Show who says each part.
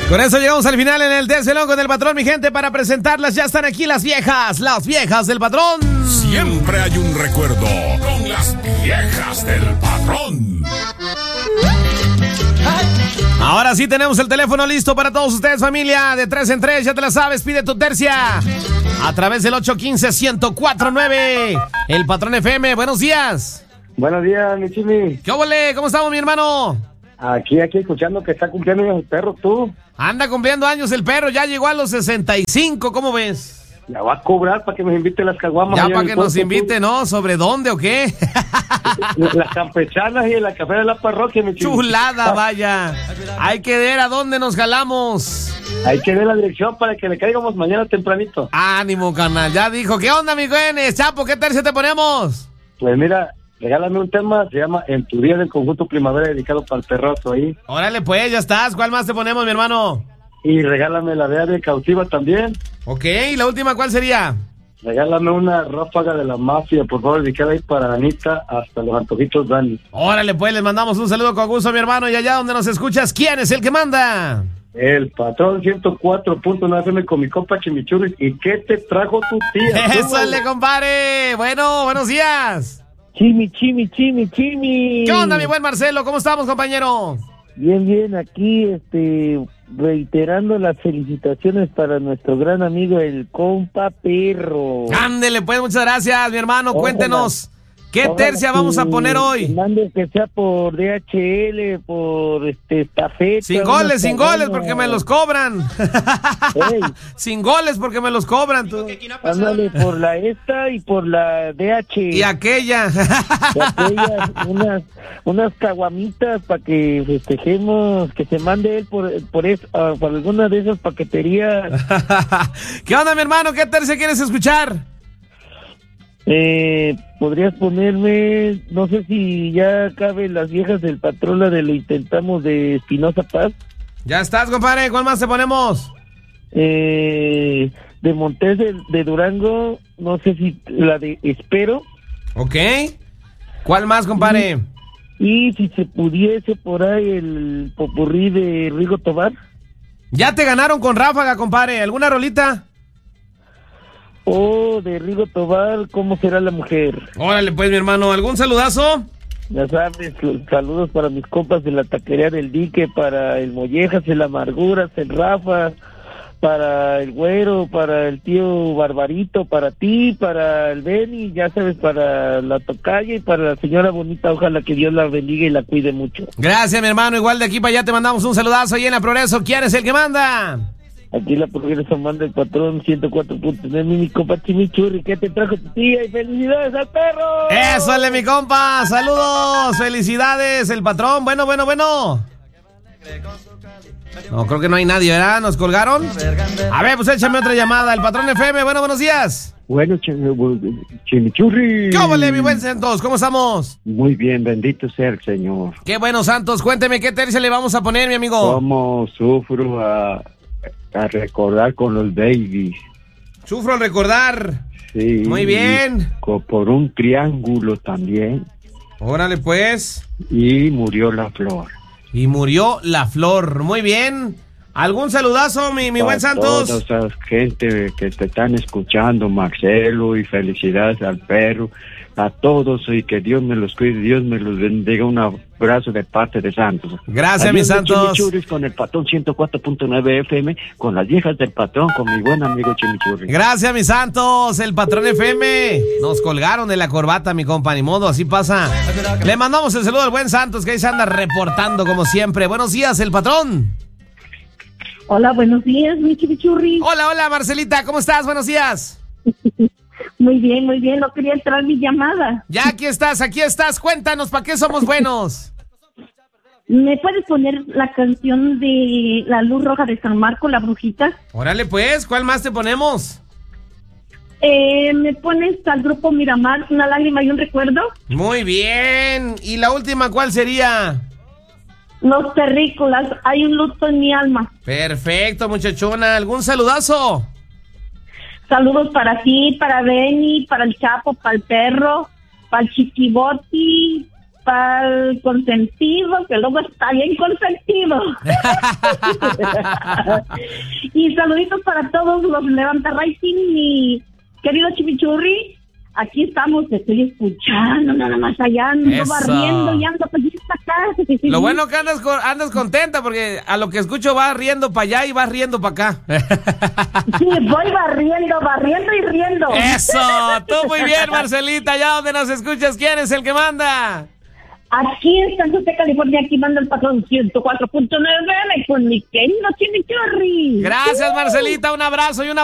Speaker 1: Con eso llegamos al final en el Desvelón con el Patrón, mi gente, para presentarlas. Ya están aquí las viejas del Patrón.
Speaker 2: Siempre hay un recuerdo con las viejas del Patrón.
Speaker 1: Ahora sí tenemos el teléfono listo para todos ustedes, familia. De 3 en 3, ya te la sabes, pide tu tercia a través del 815-1049. El Patrón FM, buenos días.
Speaker 3: Buenos días, mi Chimi.
Speaker 1: ¿Qué óvole? ¿Cómo estamos, mi hermano?
Speaker 3: Aquí escuchando que está cumpliendo años el perro, tú.
Speaker 1: Anda cumpliendo años el perro, ya llegó a los 65, ¿cómo ves?
Speaker 3: Ya va a cobrar para que nos invite las caguamas.
Speaker 1: Ya para que nos invite, ¿no? ¿Sobre dónde o qué?
Speaker 3: Las campechanas y la café de la parroquia, mi Chimi.
Speaker 1: Chulada, vaya. Hay que ver a dónde nos jalamos.
Speaker 3: Hay que ver la dirección para que le caigamos mañana tempranito.
Speaker 1: Ánimo, carnal, ya dijo. ¿Qué onda, mi güey? Chapo, ¿qué tercia te ponemos?
Speaker 3: Pues mira, regálame un tema, se llama En tu día del conjunto Primavera, dedicado para el perroso ahí.
Speaker 1: Órale, pues, ya estás. ¿Cuál más te ponemos, mi hermano?
Speaker 3: Y regálame la de Cautiva también.
Speaker 1: Ok, ¿y la última cuál sería?
Speaker 3: Regálame una ráfaga de la mafia, por favor, dedicada ahí para Anita, hasta los antojitos Dani.
Speaker 1: Órale, pues, les mandamos un saludo con gusto, mi hermano. Y allá donde nos escuchas, ¿quién es el que manda?
Speaker 3: El Patrón 104.9 FM con mi compa Chimichurri. ¿Y qué te trajo tu tía?
Speaker 1: ¡Eso le compadre! Bueno, buenos días.
Speaker 4: Chimi.
Speaker 1: ¿Qué onda, mi buen Marcelo? ¿Cómo estamos, compañero?
Speaker 4: Bien, aquí, reiterando las felicitaciones para nuestro gran amigo, el compa perro.
Speaker 1: Ándele, pues, muchas gracias, mi hermano. Cuéntenos, ¿qué tercia vamos a poner hoy?
Speaker 4: Mande que sea por DHL, por estafeta.
Speaker 1: Sin goles, porque me los cobran. Sin goles, porque me los cobran. Tú.
Speaker 4: Ándale, por la esta y por la DH.
Speaker 1: Y aquella.
Speaker 4: Unas caguamitas para que festejemos, que se mande él por alguna de esas paqueterías.
Speaker 1: ¿Qué onda, mi hermano? ¿Qué tercia quieres escuchar?
Speaker 4: Podrías ponerme, no sé si ya cabe las viejas del Patrón, la de Lo Intentamos de Espinosa Paz.
Speaker 1: Ya estás, compadre. ¿Cuál más te ponemos?
Speaker 4: De Montes de Durango, no sé si la de Espero.
Speaker 1: Ok. ¿Cuál más, compadre?
Speaker 4: Y si se pudiese por ahí el popurrí de Rigo Tobar.
Speaker 1: Ya te ganaron con ráfaga, compadre. ¿Alguna rolita?
Speaker 4: De Rigo Tobar, ¿cómo será la mujer?
Speaker 1: Órale, pues, mi hermano. ¿Algún saludazo?
Speaker 4: Ya sabes, saludos para mis compas de la taquería del Dique, para el Mollejas, el Amarguras, el Rafa, para el Güero, para el tío Barbarito, para ti, para el Beni, ya sabes, para la tocaya y para la señora bonita. Ojalá que Dios la bendiga y la cuide mucho.
Speaker 1: Gracias, mi hermano. Igual de aquí para allá te mandamos un saludazo ahí en la Progreso. ¿Quién es el que manda?
Speaker 4: Aquí la Progreso manda el Patrón 104.9, mi compa Chimichurri. ¿Qué te trajo tu tía? Y felicidades al perro.
Speaker 1: Eso, mi compa. Saludos, felicidades, el Patrón. Bueno. No, creo que no hay nadie, ¿verdad? ¿Nos colgaron? A ver, pues échame otra llamada. El Patrón FM, buenos días.
Speaker 3: Bueno, Chimichurri.
Speaker 1: ¿Qué óvole, mi buen Santos? ¿Cómo estamos?
Speaker 3: Muy bien, bendito sea el Señor.
Speaker 1: Qué bueno, Santos. Cuénteme qué tercia le vamos a poner, mi amigo.
Speaker 3: ¿Cómo sufro a recordar con los babies?
Speaker 1: Sufro al recordar.
Speaker 3: Sí.
Speaker 1: Muy bien.
Speaker 3: Por un triángulo también.
Speaker 1: Órale, pues.
Speaker 3: Y murió la flor. Muy
Speaker 1: bien. ¿Algún saludazo, mi buen Santos?
Speaker 3: Toda esa gente que te están escuchando, Marcelo, y felicidades al perro, a todos, y que Dios me los cuide, Dios me los bendiga. Un abrazo de parte de Santos.
Speaker 1: Gracias, mi Santos.
Speaker 3: Chimichurri con el Patrón 104.9 FM, con las viejas del Patrón, con mi buen amigo Chimichurri.
Speaker 1: Gracias, mi Santos, el Patrón FM. Nos colgaron de la corbata, mi compa, ni modo, así pasa. Le mandamos el saludo al buen Santos, que ahí se anda reportando como siempre. Buenos días, el Patrón.
Speaker 5: Hola, buenos días, mi Chimichurri.
Speaker 1: Hola, Marcelita, ¿cómo estás? Buenos días.
Speaker 5: Muy bien, no quería entrar mi llamada.
Speaker 1: Ya aquí estás, cuéntanos, ¿para qué somos buenos?
Speaker 5: ¿Me puedes poner la canción de La Luz Roja de San Marco, La Brujita?
Speaker 1: Órale, pues, ¿cuál más te ponemos?
Speaker 5: ¿Me pones al grupo Miramar, Una Lágrima y un Recuerdo?
Speaker 1: Muy bien, ¿y la última cuál sería?
Speaker 5: Los Terrícolas, Hay un luto en mi alma.
Speaker 1: Perfecto, muchachona, ¿algún saludazo?
Speaker 5: Saludos para ti, para Benny, para el Chapo, para el perro, para el Chiquiboti, para el consentido, que luego está bien consentido. Y saluditos para todos los Levanta Rating, mi querido Chimichurri. Aquí estamos, te estoy escuchando, nada más allá ando barriendo y ando pues para acá.
Speaker 1: Lo bueno que andas contenta, porque a lo que escucho vas riendo para allá y vas riendo para acá.
Speaker 5: Sí, voy barriendo y riendo.
Speaker 1: Eso, tú muy bien, Marcelita. Allá donde nos escuchas, ¿quién es el que manda?
Speaker 5: Aquí en San José, California, aquí manda el patrón 104.9 con mi querido Chimichurri.
Speaker 1: Gracias, Marcelita, un abrazo y una